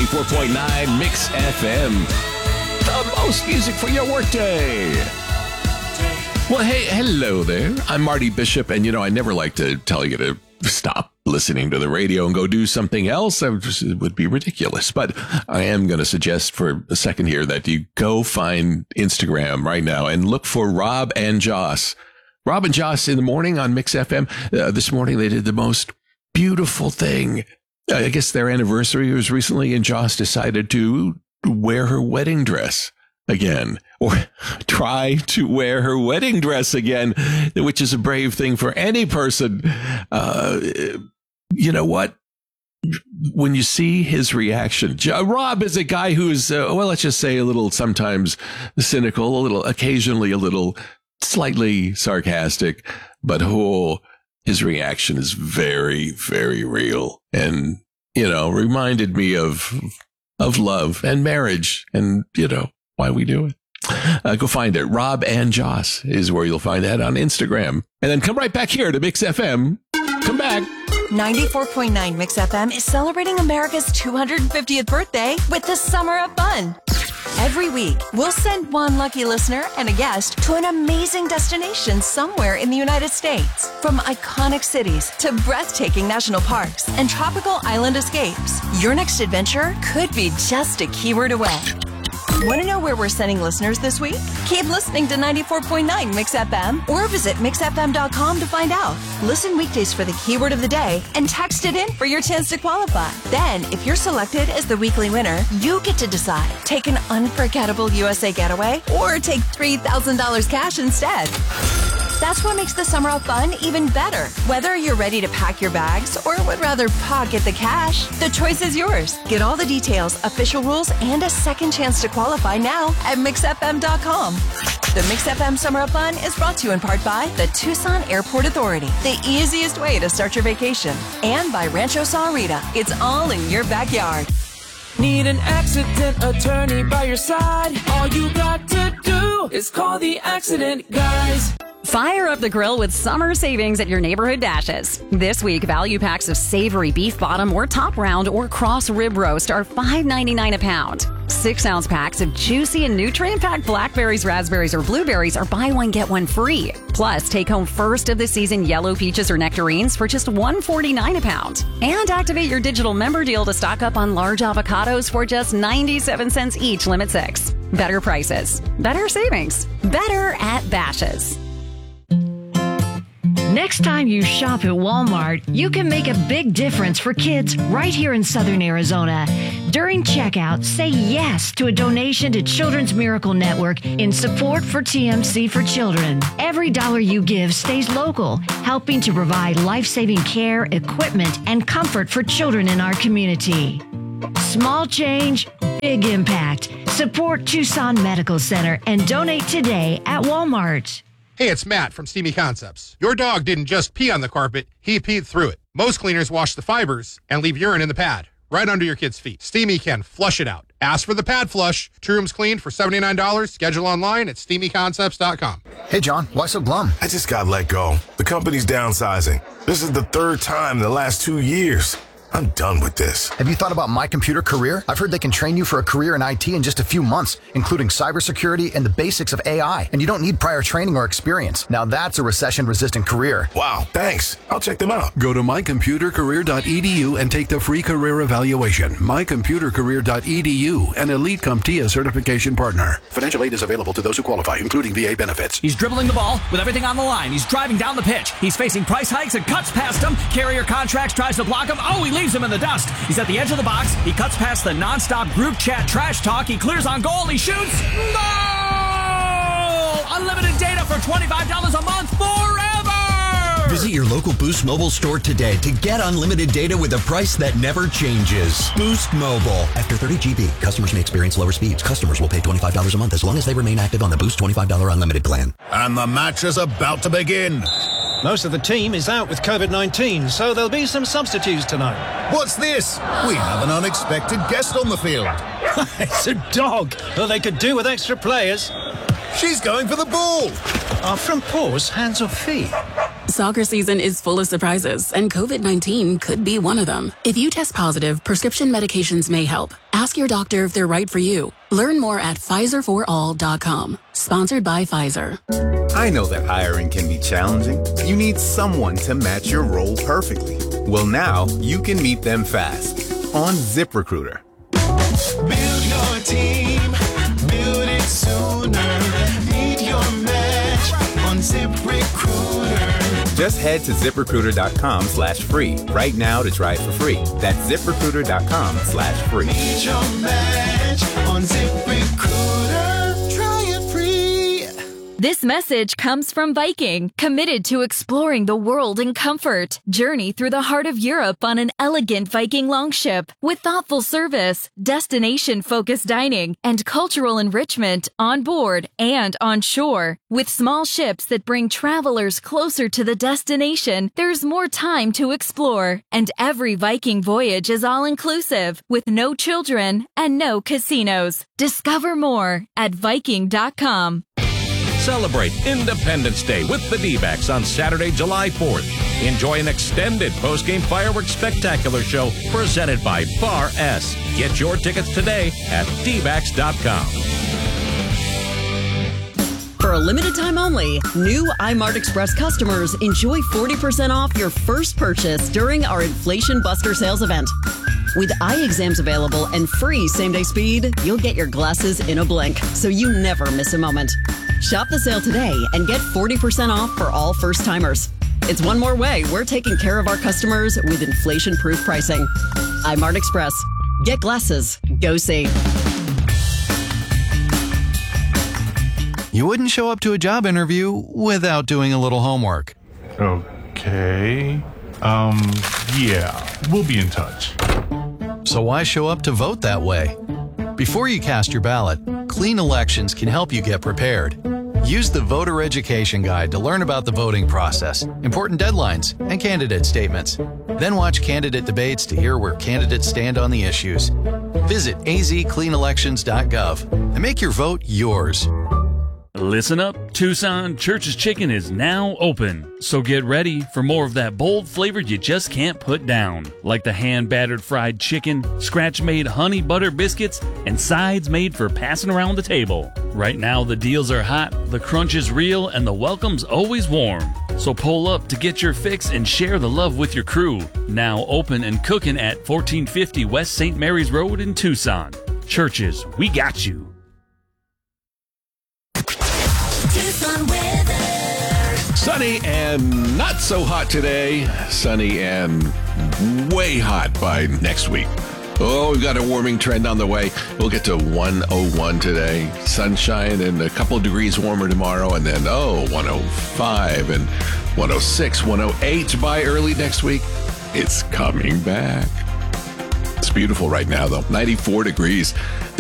94.9 Mix FM. The most music for your workday. Well, hey, hello there. I'm Marty Bishop, and I never like to tell you to stop listening to the radio and go do something else. It would be ridiculous. But I am going to suggest for a second here that you go find Instagram right now and look for Rob and Joss. Rob and Joss in the morning on Mix FM. This morning they did the most beautiful thing. I guess their anniversary was recently, and Joss decided to wear her wedding dress again, or try to wear her wedding dress again, which is a brave thing for any person. You know what? When you see his reaction, Rob is a guy who's, let's just say a little sometimes cynical, occasionally a little slightly sarcastic, but his reaction is very, very real. And, reminded me of love and marriage and, why we do it. Go find it. Rob and Joss is where you'll find that on Instagram. And then come right back here to Mix FM. Come back. 94.9 Mix FM is celebrating America's 250th birthday with the Summer of Fun. Every week, we'll send one lucky listener and a guest to an amazing destination somewhere in the United States. From iconic cities to breathtaking national parks and tropical island escapes, your next adventure could be just a keyword away. Want to know where we're sending listeners this week? Keep listening to 94.9 Mix FM or visit mixfm.com to find out. Listen weekdays for the keyword of the day and text it in for your chance to qualify. Then, if you're selected as the weekly winner, you get to decide. Take an unforgettable USA getaway or take $3,000 cash instead. That's what makes the Summer of Fun even better. Whether you're ready to pack your bags or would rather pocket the cash, the choice is yours. Get all the details, official rules, and a second chance to qualify now at mixfm.com. The Mix FM Summer of Fun is brought to you in part by the Tucson Airport Authority, the easiest way to start your vacation, and by Rancho Sahuarita. It's all in your backyard. Need an accident attorney by your side? All you got to do is call the accident guys. Fire up the grill with summer savings at your neighborhood Dashes. This week, value packs of savory beef bottom or top round or cross rib roast are $5.99 a pound. 6-ounce packs of juicy and nutrient-packed blackberries, raspberries, or blueberries are buy one, get one free. Plus, take home first of the season yellow peaches or nectarines for just $1.49 a pound. And activate your digital member deal to stock up on large avocados for just 97 cents each, limit 6. Better prices, better savings, better at Dashes. Next time you shop at Walmart, you can make a big difference for kids right here in Southern Arizona. During checkout, say yes to a donation to Children's Miracle Network in support for TMC for Children. Every dollar you give stays local, helping to provide life-saving care, equipment, and comfort for children in our community. Small change, big impact. Support Tucson Medical Center and donate today at Walmart. Hey, it's Matt from Steamy Concepts. Your dog didn't just pee on the carpet, he peed through it. Most cleaners wash the fibers and leave urine in the pad, right under your kid's feet. Steamy can flush it out. Ask for the pad flush. 2 rooms cleaned for $79. Schedule online at steamyconcepts.com. Hey, John, why so glum? I just got let go. The company's downsizing. This is the 3rd time in the last 2 years. I'm done with this. Have you thought about My Computer Career? I've heard they can train you for a career in IT in just a few months, including cybersecurity and the basics of AI. And you don't need prior training or experience. Now that's a recession-resistant career. Wow, thanks. I'll check them out. Go to mycomputercareer.edu and take the free career evaluation. mycomputercareer.edu, an Elite CompTIA certification partner. Financial aid is available to those who qualify, including VA benefits. He's dribbling the ball with everything on the line. He's driving down the pitch. He's facing price hikes and cuts past him. Carrier Contracts tries to block him. Oh, he leaves him in the dust. He's at the edge of the box. He cuts past the nonstop group chat trash talk. He clears on goal. He shoots. Goal! Unlimited data for $25 a month forever! Visit your local Boost Mobile store today to get unlimited data with a price that never changes. Boost Mobile. After 30 GB, customers may experience lower speeds. Customers will pay $25 a month as long as they remain active on the Boost $25 unlimited plan. And the match is about to begin. Most of the team is out with COVID-19, so there'll be some substitutes tonight. What's this? We have an unexpected guest on the field. It's a dog. Well, they could do with extra players. She's going for the ball. Are front paws hands or feet? Soccer season is full of surprises, and COVID-19 could be one of them. If you test positive, prescription medications may help. Ask your doctor if they're right for you. Learn more at PfizerForAll.com. Sponsored by Pfizer. I know that hiring can be challenging. You need someone to match your role perfectly. Well, now you can meet them fast on ZipRecruiter. Build your team, build it sooner. Meet your match on ZipRecruiter. Just head to ZipRecruiter.com/free right now to try it for free. That's ZipRecruiter.com/free. Meet your match on ZipRecruiter. Try it free. This message comes from Viking, committed to exploring the world in comfort. Journey through the heart of Europe on an elegant Viking longship with thoughtful service, destination-focused dining, and cultural enrichment on board and on shore. With small ships that bring travelers closer to the destination, there's more time to explore. And every Viking voyage is all-inclusive, with no children and no casinos. Discover more at Viking.com. Celebrate Independence Day with the D-backs on Saturday, July 4th. Enjoy an extended post-game fireworks spectacular show presented by Bar S. Get your tickets today at dbacks.com. For a limited time only, new iMart Express customers enjoy 40% off your first purchase during our Inflation Buster sales event. With eye exams available and free same-day speed, you'll get your glasses in a blink, so you never miss a moment. Shop the sale today and get 40% off for all first-timers. It's one more way we're taking care of our customers with inflation-proof pricing. iMart Express. Get glasses. Go see. You wouldn't show up to a job interview without doing a little homework. Okay. Yeah, we'll be in touch. So why show up to vote that way? Before you cast your ballot, Clean Elections can help you get prepared. Use the Voter Education Guide to learn about the voting process, important deadlines, and candidate statements. Then watch candidate debates to hear where candidates stand on the issues. Visit azcleanelections.gov and make your vote yours. Listen up, Tucson Church's Chicken is now open. So get ready for more of that bold flavor you just can't put down. Like the hand-battered fried chicken, scratch-made honey butter biscuits, and sides made for passing around the table. Right now the deals are hot, the crunch is real, and the welcome's always warm. So pull up to get your fix and share the love with your crew. Now open and cooking at 1450 West St. Mary's Road in Tucson. Churches, we got you. Sunny and not so hot today. Sunny and way hot by next week. Oh, we've got a warming trend on the way. We'll get to 101 today. Sunshine and a couple of degrees warmer tomorrow. And then, 105 and 106, 108 by early next week. It's coming back. It's beautiful right now, though. 94 degrees.